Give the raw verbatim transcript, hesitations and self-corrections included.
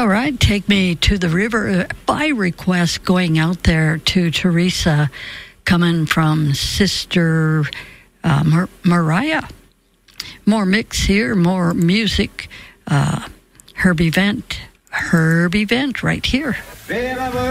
All right, Take Me to the River by request going out there to Teresa, coming from Sister uh, Mar- Mariah. More mix here, more music. Uh, Herbie Vent, Herbie Vent right here.